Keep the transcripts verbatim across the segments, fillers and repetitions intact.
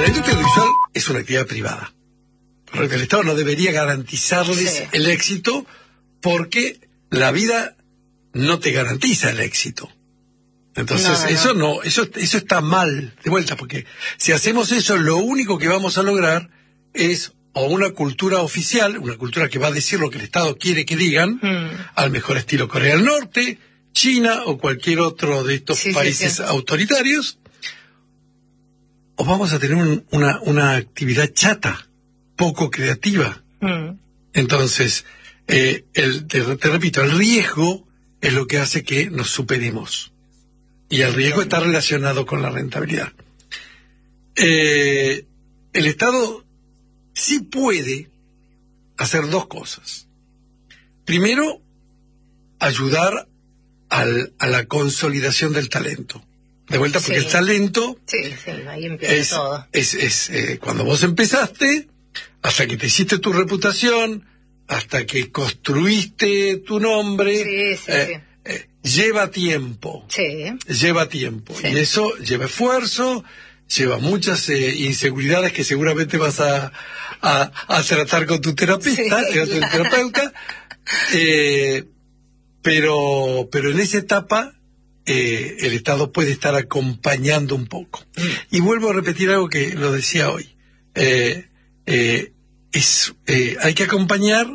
La industria audiovisual es una actividad privada. Correcto, el Estado no debería garantizarles sí. el éxito porque la vida no te garantiza el éxito. Entonces, no, no, eso no, eso, eso está mal, de vuelta, porque si hacemos eso, lo único que vamos a lograr es o una cultura oficial, una cultura que va a decir lo que el Estado quiere que digan, mm. al mejor estilo Corea del Norte, China o cualquier otro de estos sí, países sí, sí. autoritarios, o vamos a tener un, una, una actividad chata, poco creativa. Mm. Entonces, eh, el, te, te repito, el riesgo es lo que hace que nos superemos. Y el riesgo está relacionado con la rentabilidad. Eh, el Estado sí puede hacer dos cosas. Primero, ayudar al, a la consolidación del talento. De vuelta, porque sí. el talento sí, sí, ahí empieza es, todo. es, es eh, cuando vos empezaste, hasta que te hiciste tu reputación, hasta que construiste tu nombre, sí, sí, eh, sí. Eh, lleva tiempo. Sí. Lleva tiempo. Sí. Y eso lleva esfuerzo, lleva muchas eh, inseguridades que seguramente vas a, a, a tratar con tu terapeuta, sí, con tu claro. terapeuta. Eh, pero, pero en esa etapa eh, el Estado puede estar acompañando un poco. Mm. Y vuelvo a repetir algo que lo decía hoy. Eh, eh, es, eh, hay que acompañar,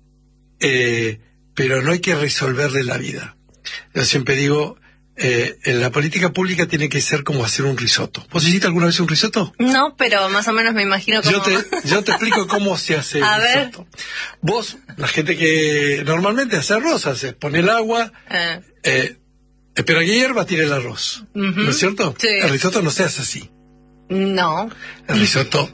eh, pero no hay que resolverle la vida. Yo siempre digo, eh, en la política pública tiene que ser como hacer un risotto. ¿Vos hiciste alguna vez un risotto? No, pero más o menos me imagino cómo... Yo te, yo te explico cómo se hace a el ver. risotto. Vos, la gente que normalmente hace arroz, hace, pone el agua, eh. Eh, espera que hierva, tira el arroz. Uh-huh. ¿No es cierto? Sí. El risotto no se hace así. No. El risotto,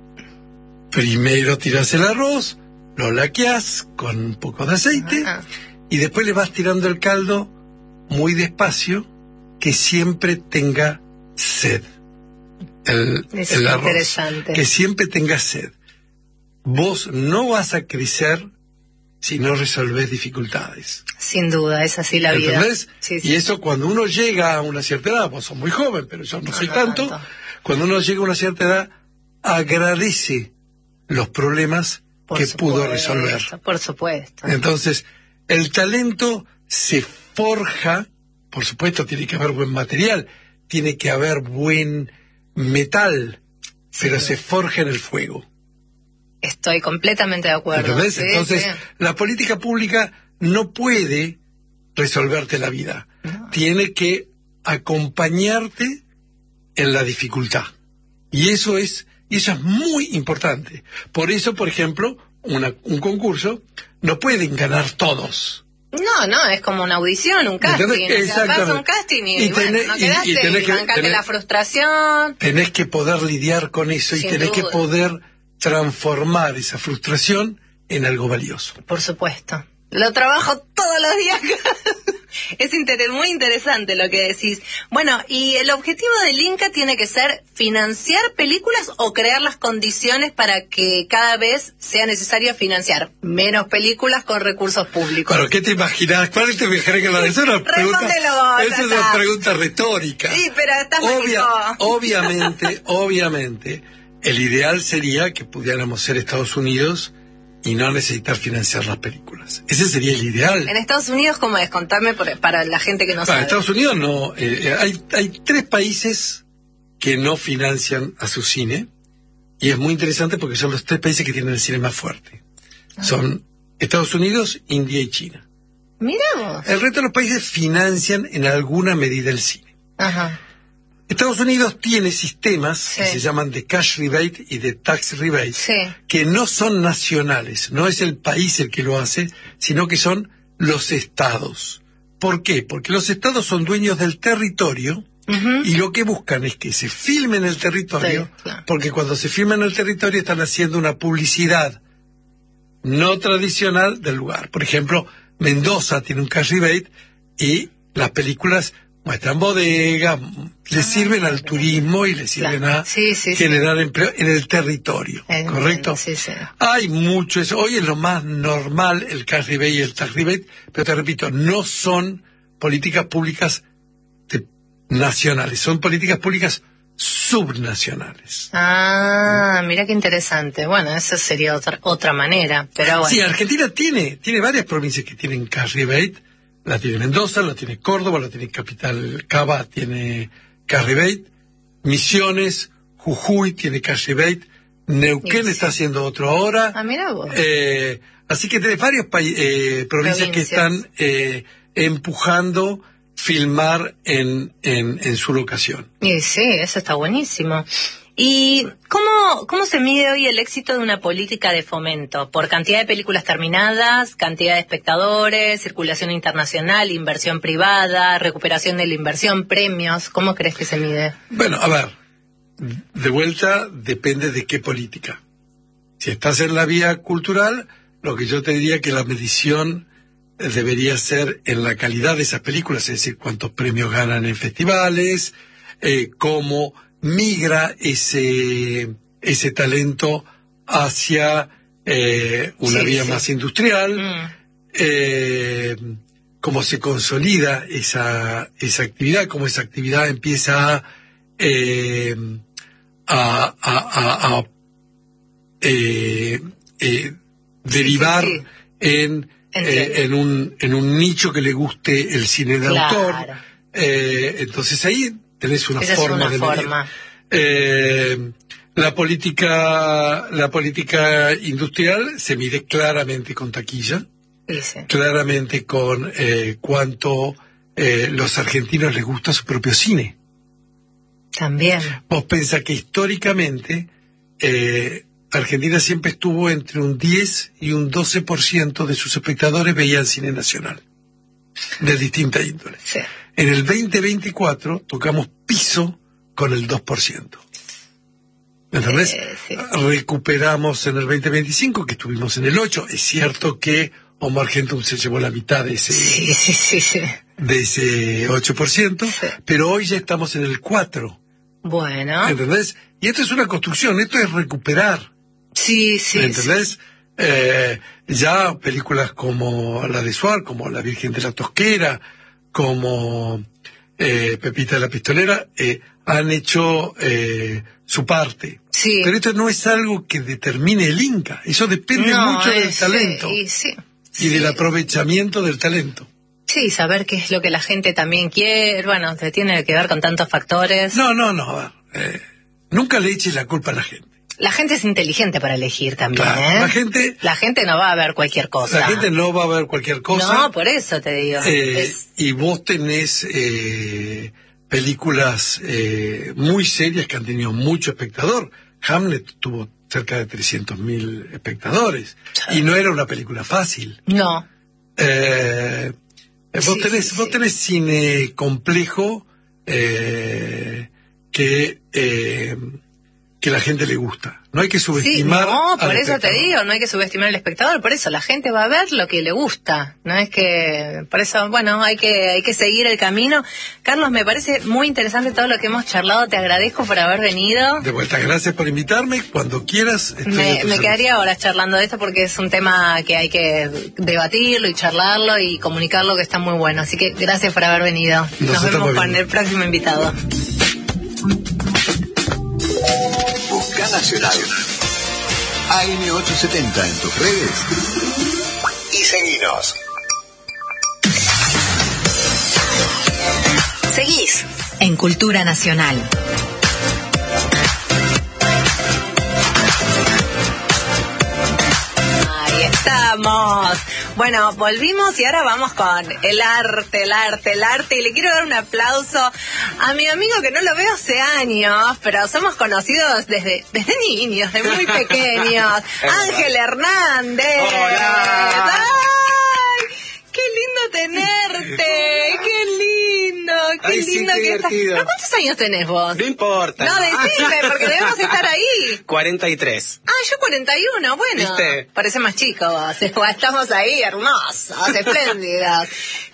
primero tiras el arroz, lo laqueás con un poco de aceite... Uh-huh. Y después le vas tirando el caldo muy despacio, que siempre tenga sed. El, es el arroz. Interesante. Que siempre tenga sed. Vos no vas a crecer si no resolvés dificultades. Sin duda, es así la vida. ¿Entendés? Sí, sí. Y eso cuando uno llega a una cierta edad, vos sos muy joven, pero yo no, no soy no tanto, tanto, cuando uno llega a una cierta edad, agradece los problemas por que supuesto, pudo resolver. Por supuesto. Entonces, el talento se forja, por supuesto tiene que haber buen material, tiene que haber buen metal, sí, pero se forja en el fuego. Estoy completamente de acuerdo. ¿Entendés? Sí, Entonces, sí. la política pública no puede resolverte la vida. No. Tiene que acompañarte en la dificultad. Y eso es, y eso es muy importante. Por eso, por ejemplo, una, un concurso no pueden ganar todos. No, no, es como una audición, un casting. O sea, vas a un casting y, y tenés, bueno, no quedaste, y, y, tenés y que, tenés, la frustración. Tenés que poder lidiar con eso y tenés duda. que poder transformar esa frustración en algo valioso. Por supuesto. Lo trabajo todos los días. Es inter- muy interesante lo que decís. Bueno, y el objetivo del Inca tiene que ser financiar películas o crear las condiciones para que cada vez sea necesario financiar menos películas con recursos públicos. Pero ¿qué te imaginas? ¿Cuál te imaginas que la es una pregunta? Esa es una pregunta retórica. Sí, pero está Obvia, Obviamente, obviamente, el ideal sería que pudiéramos ser Estados Unidos y no necesitar financiar las películas. Ese sería el ideal. En Estados Unidos, ¿cómo es? Contame por, para la gente que no para sabe. En Estados Unidos no. Eh, hay, hay tres países que no financian a su cine, y es muy interesante porque son los tres países que tienen el cine más fuerte. Ah. Son Estados Unidos, India y China. Miramos. El resto de los países financian en alguna medida el cine. Ajá. Estados Unidos tiene sistemas sí. que se llaman de cash rebate y de tax rebate, sí. que no son nacionales, no es el país el que lo hace, sino que son los estados. ¿Por qué? Porque los estados son dueños del territorio uh-huh. y lo que buscan es que se filme en el territorio, sí, claro. porque cuando se filma en el territorio están haciendo una publicidad no tradicional del lugar. Por ejemplo, Mendoza tiene un cash rebate y las películas muestran bodegas, le sirven al turismo y le sirven claro. a sí, sí, generar sí. empleo en el territorio, Entiendo, ¿correcto? Sí, sí. Hay mucho eso. Hoy es lo más normal el cash rebate y el tax rebate, pero te repito, no son políticas públicas de, nacionales, son políticas públicas subnacionales. Ah, mira qué interesante. Bueno, esa sería otra otra manera, pero bueno. Sí, Argentina tiene tiene varias provincias que tienen cash rebate. La tiene Mendoza, la tiene Córdoba, la tiene Capital Cava, tiene cash rebate. Misiones, Jujuy tiene cash rebate. Neuquén sí. está haciendo otro ahora. Ah, mira vos. Eh, así que tenés varias eh, provincias, provincias que están eh, empujando filmar en, en, en su locación. Y sí, eso está buenísimo. ¿Y cómo, cómo se mide hoy el éxito de una política de fomento? ¿Por cantidad de películas terminadas, cantidad de espectadores, circulación internacional, inversión privada, recuperación de la inversión, premios? ¿Cómo crees que se mide? Bueno, a ver, de vuelta depende de qué política. Si estás en la vía cultural, lo que yo te diría que la medición debería ser en la calidad de esas películas, es decir, cuántos premios ganan en festivales, eh, cómo migra ese ese talento hacia eh, una sí, vía sí. más industrial, mm. eh, cómo se consolida esa esa actividad, cómo esa actividad empieza a eh, a, a, a, a eh, eh, derivar sí, sí. en eh, en un en un nicho que le guste el cine de claro. autor. Eh, entonces ahí tenés una Esa forma es una de forma. medir. Eh, la política la política industrial se mide claramente con taquilla, sí, sí. claramente con eh, cuánto eh, los argentinos les gusta su propio cine. También. Vos pensás que históricamente eh, Argentina siempre estuvo entre un diez y un doce por ciento de sus espectadores veían cine nacional, de distinta índole. Sí. En el veinte veinticuatro tocamos piso con el dos por ciento. ¿Entendés? Eh, sí. Recuperamos en el veinte veinticinco, que estuvimos en el ocho. Es cierto que Homo Argentum se llevó la mitad de ese, sí, sí, sí, sí. de ese ocho por ciento, sí. pero hoy ya estamos en el cuatro. Bueno. ¿Entendés? Y esto es una construcción, esto es recuperar. Sí, sí. ¿Entendés? Sí. Eh, ya películas como la de Suar, como La Virgen de la Tosquera, como eh, Pepita la Pistolera, eh, han hecho eh, su parte. Sí. Pero esto no es algo que determine el Inca, eso depende no, mucho del es, talento y, sí, y sí. del aprovechamiento del talento. Sí, saber qué es lo que la gente también quiere, bueno, te tiene que ver con tantos factores. No, no, no, a ver, eh, nunca le eches la culpa a la gente. La gente es inteligente para elegir también, Claro, ¿eh? la gente... La gente no va a ver cualquier cosa. La gente no va a ver cualquier cosa. No, por eso te digo. Eh, es... Y vos tenés eh, películas eh, muy serias que han tenido mucho espectador. Hamlet tuvo cerca de trescientos mil espectadores. Sí. Y no era una película fácil. No. Eh, vos, sí, tenés, sí, vos sí. tenés cine complejo eh, que... Eh, que la gente le gusta. No hay que subestimar. Sí, no, por al eso espectador. te digo, no hay que subestimar al espectador, por eso la gente va a ver lo que le gusta. No es que, por eso, bueno, hay que hay que seguir el camino. Carlos, me parece muy interesante todo lo que hemos charlado, te agradezco por haber venido. De vuelta, gracias por invitarme, cuando quieras. Estoy Me, me quedaría horas charlando de esto porque es un tema que hay que debatirlo y charlarlo y comunicarlo, que está muy bueno. Así que gracias por haber venido. Nos, Nos vemos con viendo. el próximo invitado. Busca Nacional. A M ochocientos setenta en tus redes. Y seguinos. Seguís en Cultura Nacional. Ahí estamos. Bueno, volvimos y ahora vamos con el arte, el arte, el arte. Y le quiero dar un aplauso a mi amigo que no lo veo hace años, pero somos conocidos desde, desde niños, desde muy pequeños. Ángel Hernández. Hola. ¡Ay! ¡Qué lindo tenerte! ¡Qué lindo! ¡Qué Ay, sí, lindo qué que estás! divertido. ¿Pero cuántos años tenés vos? No importa. No, decime, porque debemos estar ahí. cuarenta y tres. Ah, yo cuarenta y uno, bueno. ¿Viste? Parece más chico vos. Estamos ahí, hermosos, espléndidos.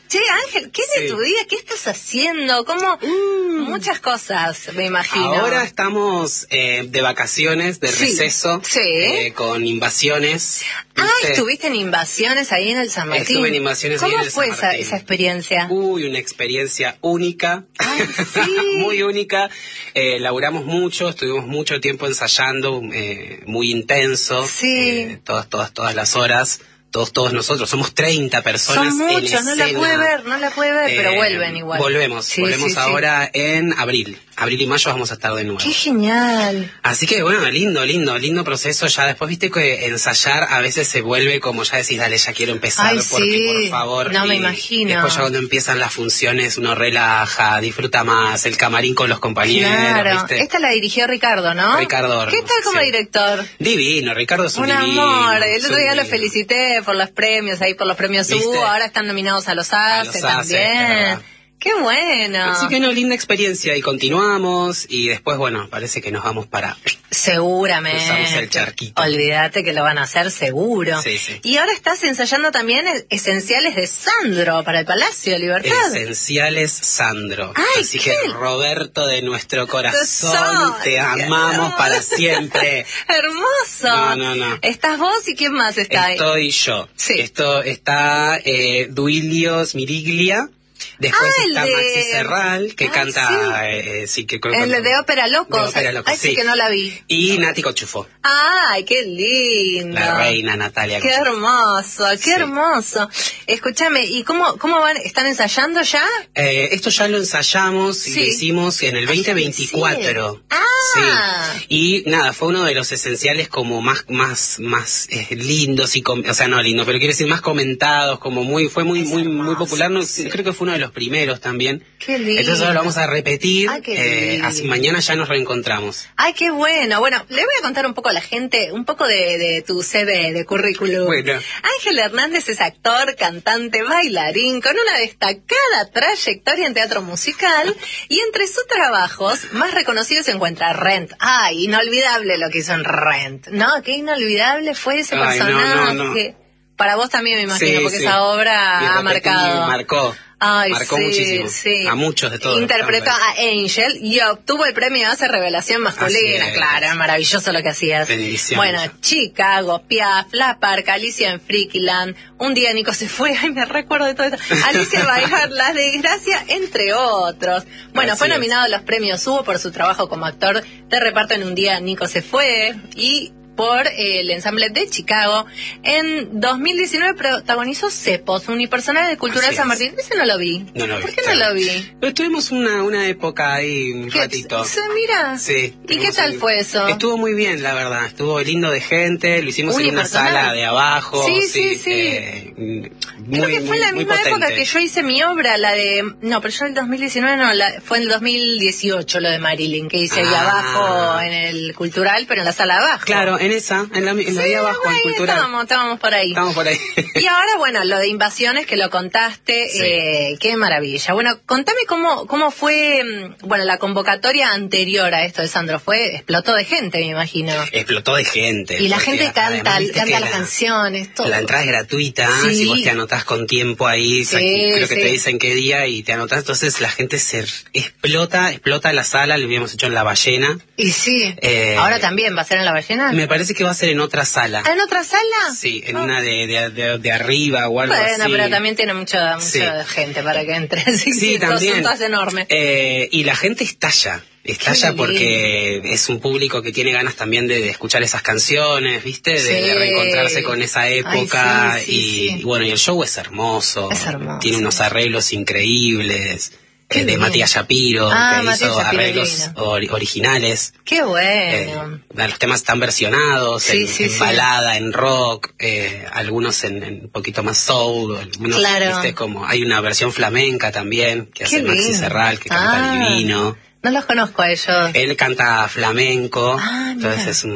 Che, Ángel, ¿qué es de Sí. tu día? ¿Qué estás haciendo? ¿Cómo? Mm. Muchas cosas, me imagino. Ahora estamos eh, de vacaciones, de Sí, receso, sí. eh, con invasiones. Ah, ¿viste? estuviste en Invasiones ahí en el San Martín. Estuve en Invasiones ahí ¿Cómo en el fue San esa, Martín. esa experiencia? Uy, una experiencia única, Ay, sí. muy única. Eh, laburamos mucho, estuvimos mucho tiempo ensayando, eh, muy intenso, Sí. eh, todas, todas, todas las horas. Todos, todos nosotros, somos treinta personas. Son muchos, en no la escena. pude ver, no la pude ver, pero Eh, vuelven igual. Volvemos, Sí, volvemos sí, sí. ahora en abril. Abril y mayo vamos a estar de nuevo. Qué genial. Así que bueno, lindo, lindo, lindo proceso. Ya después viste que ensayar a veces se vuelve como ya decís, dale, ya quiero empezar, Ay, porque sí. por favor. No me Y imagino. Después ya cuando empiezan las funciones uno relaja, disfruta más, el camarín con los compañeros, Claro. ¿viste? Esta la dirigió Ricardo, ¿no? Ricardo Hornos, ¿Qué tal como sí. director? Divino, Ricardo es un, Un divino, amor. El es otro un día lo divino. felicité por los premios, ahí por los premios ¿Viste? Hugo. Ahora están nominados a los A C E los A C E, es también. verdad. Qué bueno. Así que no, linda experiencia y continuamos y después, bueno, parece que nos vamos para... Seguramente. Cruzamos el charquito. Olvídate que lo van a hacer seguro. Sí, sí. Y ahora estás ensayando también es- Esenciales de Sandro para el Palacio de Libertad. Esenciales Sandro. Ay, Así qué- que Roberto de nuestro corazón, Corazón, te qué amamos hermoso. para siempre. Hermoso. No, no, no. Estás vos y quién más está ahí. Estoy yo. Sí. Esto está eh, Duilio Smiriglia. Después Ah, el está de- Maxi Serral, que Ah, canta... sí. eh, eh, sí, que creo El que- de Ópera Locos. de Ópera Locos, Ay, sí sí. que no la vi. Y Nati Cochufo, Ay, qué lindo. la reina Natalia Qué Cochufo. hermoso, qué Sí. hermoso. Escúchame, ¿y cómo, cómo van? ¿Están ensayando ya? Eh, esto ya lo ensayamos y Sí. lo hicimos en el Ay, veinte veinticuatro. sí. Ah. Sí. Y nada, fue uno de los esenciales como más más más eh, lindos y com- o sea, no lindo, pero quiero decir más comentados, como muy fue muy Es muy hermoso, muy popular, no, sí. creo que fue uno de los primeros también. Qué lindo. Entonces ahora lo vamos a repetir, Ay, qué eh, lindo. así mañana ya nos reencontramos. Ay, qué bueno. Bueno, le voy a contar un poco a la gente, un poco de, de tu C V, de currículum. Bueno. Ángel Hernández es actor, cantante, bailarín, con una destacada trayectoria en teatro musical y entre sus trabajos más reconocidos se encuentra Rent. Ay, inolvidable lo que hizo en Rent. ¿No? Qué inolvidable fue ese Ay, no, personaje. no, no. Para vos también me imagino, Sí, porque sí. esa obra Y ha repetí, marcado. marcó. Ay, marcó sí, muchísimo. sí. A muchos de todos. Interpretó a Angel y obtuvo el premio Hace Revelación Masculina. Así es. Claro, era maravilloso lo que hacías. Bendición. Bueno, Chicago, Piaf, La Parca, Alicia en Freakyland, Un día Nico se fue, ay, me recuerdo de todo esto. Alicia Bailar, La Desgracia, entre otros. Bueno, Así fue es. nominado a los premios Hugo por su trabajo como actor de reparto en Un día Nico se fue y por eh, el ensamble de Chicago. En dos mil diecinueve protagonizó Cepos, unipersonal del Cultural Así San es. Martín. Ese no lo vi. No lo ¿Por qué viste. no lo vi? Pero tuvimos una, una época ahí, un ¿Qué- ratito. se mira? Sí. ¿Y qué tuvimos tal un- fue eso? Estuvo muy bien, la verdad. Estuvo lindo de gente. Lo hicimos en una Unipersonal. sala de abajo. Sí, sí, sí. eh, muy, Creo que fue en la muy misma época potente. que yo hice mi obra, la de... No, pero yo en el dos mil diecinueve no, la- fue en el dos mil dieciocho lo de Marilyn, que hice ahí Ah. abajo en el Cultural, pero en la sala de abajo. Claro, en esa, en la, en la Sí, de abajo, en ahí cultural. Estábamos, estábamos por ahí. Estamos por ahí. Y ahora, bueno, lo de Invasiones, que lo contaste, Sí. eh, qué maravilla. Bueno, contame cómo cómo fue, mm, bueno, la convocatoria anterior a esto de Sandro. Fue, explotó de gente, me imagino. Explotó de gente. Y la porque gente canta, además, viste canta que las la- canciones, todo. La entrada es gratuita, Sí. si vos te anotás con tiempo ahí, Sí, creo que sí. te dicen qué día y te anotás, entonces la gente se explota, explota la sala, lo habíamos hecho en La Ballena. Y sí, Eh, ahora también va a ser en La Ballena. Me parece que va a ser en otra sala. ¿Ah, en otra sala? Sí, en Ah. una de, de, de, de arriba o algo Bueno, así. pero también tiene mucha, mucha Sí. gente para que entre. Sí, Sí, todas- también. Son todas enormes. Eh, y la gente estalla. Estalla Qué porque es un público que tiene ganas también de, de escuchar esas canciones, ¿viste? De, Sí. de reencontrarse con esa época. Ay, sí, sí, y, sí. y bueno, y el show es hermoso. Es hermoso. Tiene unos arreglos increíbles. Qué eh, de bien. Matías Shapiro, Ah, que Matías hizo Shapiro, arreglos divino. ori- originales. Qué bueno. Eh, los temas están versionados Sí, en, sí, en sí. balada, en rock, eh, algunos en, en un poquito más soul, algunos, Claro. ¿viste? Como hay una versión flamenca también que Qué hace Maxi lindo. Serral, que canta Ah. divino. No los conozco a ellos. Él canta flamenco, Ah, mira. entonces es un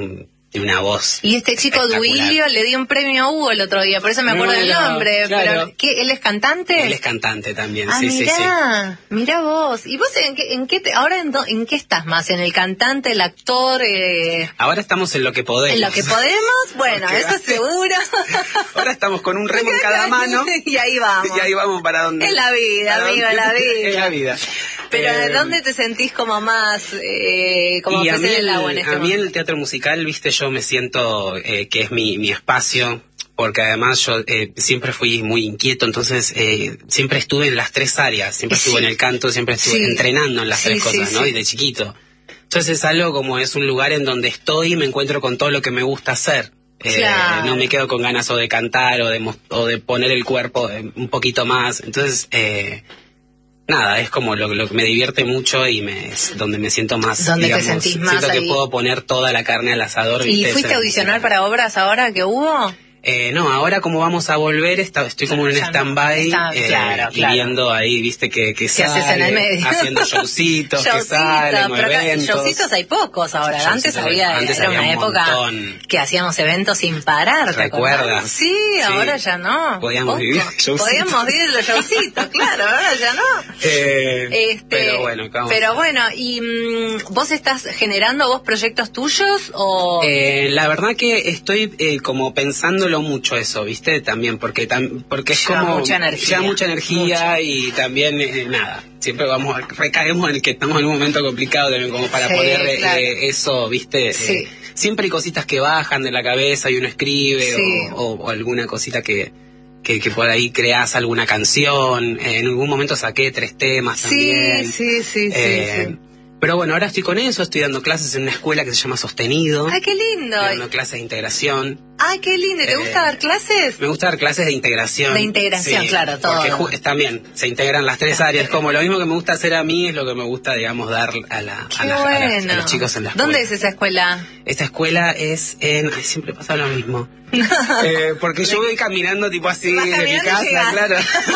tiene una voz. Y este chico Duilio le dio un premio a Hugo el otro día, por eso me acuerdo No, del nombre. claro. Pero, ¿qué, ¿él es cantante? Él es cantante también, Ah, sí, mirá, sí, sí. mirá vos. ¿Y vos en qué, en qué te, ahora en, do- en qué estás más? ¿En el cantante, el actor? Eh, Ahora estamos en lo que podemos. ¿En lo que podemos? Bueno, Porque eso hace- seguro. Ahora estamos con un remo en cada mano. Y ahí vamos. Y ahí vamos para donde. Es la vida, para amigo, donde- la vida. Es la vida. Pero ¿de Eh, dónde te sentís como más, eh, como y a pez mí, en el el, agua en este a mí momento? el teatro musical, viste, yo me siento eh, que es mi, mi espacio, porque además yo eh, siempre fui muy inquieto, entonces eh, siempre estuve en las tres áreas, siempre Sí. estuve en el canto, siempre estuve Sí. entrenando en las Sí, tres sí, cosas, ¿no? sí. Y de chiquito. Entonces es algo como es un lugar en donde estoy y me encuentro con todo lo que me gusta hacer. Eh, Claro. No me quedo con ganas o de cantar o de, mos- o de poner el cuerpo eh, un poquito más. Entonces, eh, nada, es como lo, lo que me divierte mucho y me, es donde me siento más, Donde te digamos, sentís más siento que ahí. puedo poner toda la carne al asador. ¿Y ¿viste? fuiste Esa- a audicionar para obras ahora que hubo? Eh, no, ahora como vamos a volver, está, estoy como en un Ya no, stand-by, está- eh, claro, y claro. viendo ahí, viste, que, que ¿Qué sale, haces en el medio? haciendo showcitos, que Showcitos, salen, o pero acá, eventos. showcitos hay pocos ahora. Showcitos Antes hay- había, antes era había una un época montón. que hacíamos eventos sin parar, ¿te ¿Recuerdas? acordás? Sí, Sí. ahora ya no. Podíamos Poco. vivir showcitos. Podíamos vivir los showcitos, claro, ahora ya no. Eh, Este, pero bueno, ¿qué vamos a pero hacer? bueno, ¿y mm, vos estás generando vos proyectos tuyos o...? Eh, la verdad que estoy eh, como pensándolo mucho eso, ¿viste? También, porque tam- porque es Lleva como... mucha energía. Lleva mucha energía y también, eh, nada, siempre vamos, a- recaemos en que estamos en un momento complicado también como para Sí, poner eh, claro. eso, ¿viste? Sí. Eh, siempre hay cositas que bajan de la cabeza y uno escribe Sí. o, o- o alguna cosita que... Que, que por ahí creás alguna canción, eh, en algún momento saqué tres temas sí, también. sí, sí, sí, Eh, sí. Pero bueno, ahora estoy con eso, estoy dando clases en una escuela que se llama Sostenido. Ay, qué lindo. Estoy dando clases de integración. Ay, qué lindo. ¿Te Eh, gusta dar clases? Me gusta dar clases de integración. De integración, claro, todo. Porque ju- también se integran las tres áreas. Como lo mismo que me gusta hacer a mí es lo que me gusta, digamos, dar a, la, a, Qué la- a la- a bueno. los chicos en la escuela. ¿Dónde es esa escuela? Esta escuela es en... Ay, siempre pasa lo mismo. Eh, porque yo voy caminando tipo así Vas de mi caminando y casa, llegás. claro.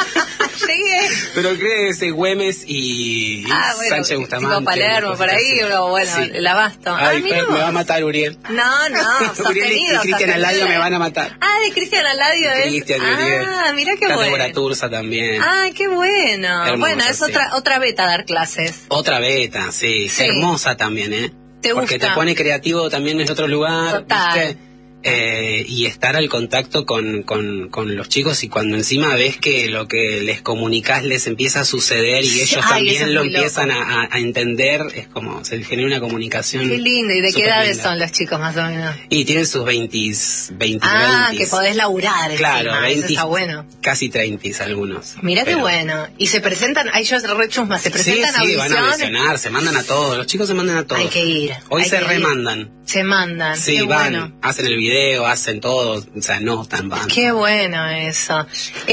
Llegué. Pero creo que es Güemes y Ah, bueno, Sánchez Bustamante. tipo Palermo, por ahí, cositas así. o bueno, Sí. el abasto. Ay, ah, mira pero me va a vos. matar Uriel. No, no, Uriel y- y sostenido. Cristian sostenido. Aladio me van a matar. Ah, de Cristian Aladio es. Cristian y Uriel. Ah, mira qué Cata bueno. Boraturza también. Ay, qué bueno. Hermoso, bueno, es sí. otra otra beta dar clases. Otra beta, sí. Sí. Hermosa también, ¿eh? ¿Te Porque gusta? te pone creativo también en otro lugar, Total. ¿viste? Eh, y estar al contacto con, con, con los chicos y cuando encima ves que lo que les comunicas les empieza a suceder y Sí, ellos ay, eso también es lo muy empiezan loco. a, a- a entender, es como se genera una comunicación. Qué lindo. ¿Y de qué súper edades linda. son los chicos más o menos? Y tienen sus veinte, veinte, Ah, veinte. que podés laburar Claro, encima, eso veinte, está bueno. casi treinta algunos. Mira qué Pero- bueno. Y se presentan, ay, yo re chusma, se Sí, presentan sí, van a audiciones. audicionar, se mandan a todos, los chicos se mandan a todos. Hay que ir. Hoy hay se que ir. remandan. Se mandan. Sí, qué van, bueno. hacen el video, hacen todo, o sea, no están van. Qué bueno eso.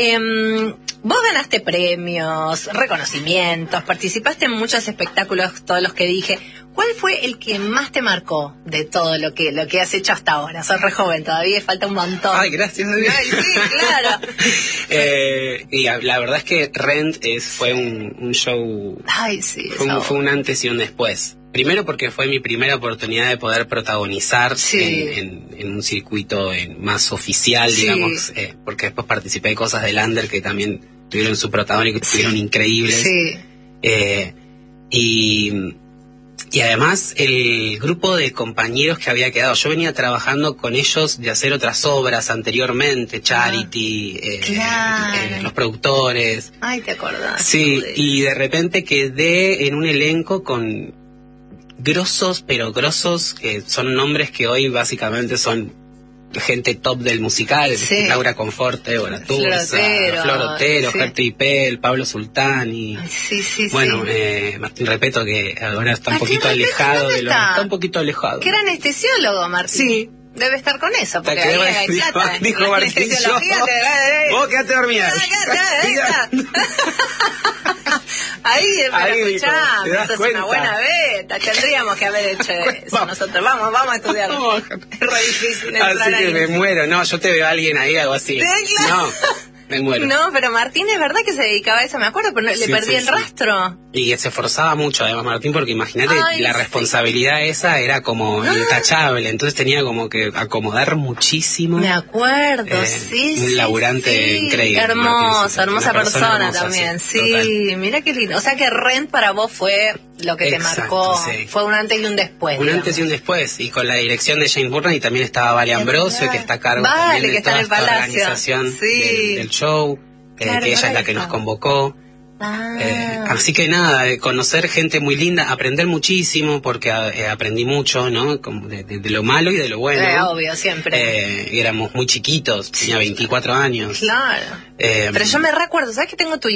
Em, vos ganaste premios, reconocimientos, participaste en muchos espectáculos, todos los que dije. ¿Cuál fue el que más te marcó de todo lo que lo que has hecho hasta ahora? Sos re joven todavía, falta un montón. Ay, gracias. Ay, sí, claro. eh, y a- la verdad es que Rent es, fue un, un show, Ay, sí. fue un, esa fue un antes y un después. Primero porque fue mi primera oportunidad de poder protagonizar Sí. en, en- en un circuito en- más oficial, Sí. digamos, eh, porque después participé de cosas del Under que también tuvieron su protagónico y estuvieron increíbles. Sí. Eh, y, y además el grupo de compañeros que había quedado, yo venía trabajando con ellos de hacer otras obras anteriormente, Charity, eh, Claro. eh, los productores. Ay, ¿te acordás? Sí, de y de repente quedé en un elenco con grosos, pero grosos, que son nombres que hoy básicamente son gente top del musical, Sí. Laura Conforte, Boraturza, Flor Otero, Flor Otero, sí. Gertrude Ipel, Pablo Sultán y... Ay, sí, sí, Bueno, sí. eh, Martín Repeto, que ahora está un Martín poquito Repeto, alejado ¿dónde de lo... está? Está un poquito alejado. Que era anestesiólogo, Martín. Sí. Debe estar con eso, porque Te ahí quedé- hay dijo, plata. dijo La Martín, anestesiología yo- te- Vos quedate dormida. Ah, ya, ya, esa. Ahí, pero Ahí, dijo, escuchame, ¿te das eso es cuenta? una buena beta. Tendríamos que haber hecho eso Vamos. nosotros. Vamos, vamos a estudiar. Vamos. Es re difícil entrar Así que ahí. me muero. No, yo te veo a alguien ahí, algo así. Sí, claro. No. me muero. No, pero Martín es verdad que se dedicaba a eso, me acuerdo, pero no- le Sí, perdí sí, el sí. rastro. Y se esforzaba mucho, además, Martín, porque imagínate, Ay, la sí. responsabilidad esa era como intachable, entonces tenía como que acomodar muchísimo. Me acuerdo, Eh, sí, un sí, laburante sí. increíble, Hermoso, Martín, sí, hermosa una persona, persona hermosa, también, sí, sí. total. Mira qué lindo. O sea que Rent para vos fue lo que te Exacto, marcó, sí. fue un antes y un después. Un digamos. antes y un después, y con la dirección de James Burney también estaba Vale Ambrosio, verdad. que está a cargo Vale, también que de está en toda el esta Palacio. organización Sí. del, del show, eh, Claro, que ella es la ahí que nos está. convocó. Ah. Eh, así que nada, eh, conocer gente muy linda, aprender muchísimo, porque eh, aprendí mucho, ¿no? Como de, de- de lo malo y de lo bueno. Eh, obvio, siempre. Eh, éramos muy chiquitos, tenía veinticuatro años. Claro. Eh, Pero yo me recuerdo, ¿sabes que tengo tu